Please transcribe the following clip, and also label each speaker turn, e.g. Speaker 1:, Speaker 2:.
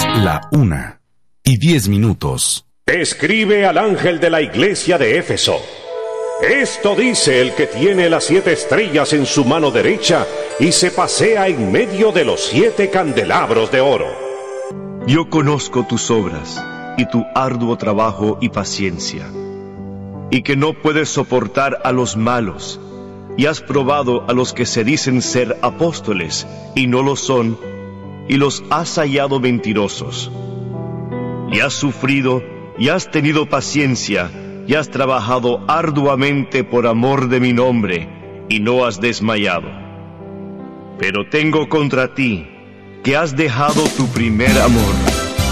Speaker 1: La 1:10.
Speaker 2: Escribe al ángel de la iglesia de Éfeso. Esto dice el que tiene las 7 estrellas en su mano derecha y se pasea en medio de los 7 candelabros de oro.
Speaker 3: Yo conozco tus obras y tu arduo trabajo y paciencia, y que no puedes soportar a los malos, y has probado a los que se dicen ser apóstoles y no lo son, y los has hallado mentirosos. Y has sufrido y has tenido paciencia, y has trabajado arduamente por amor de mi nombre, y no has desmayado. Pero tengo contra ti que has dejado tu primer amor.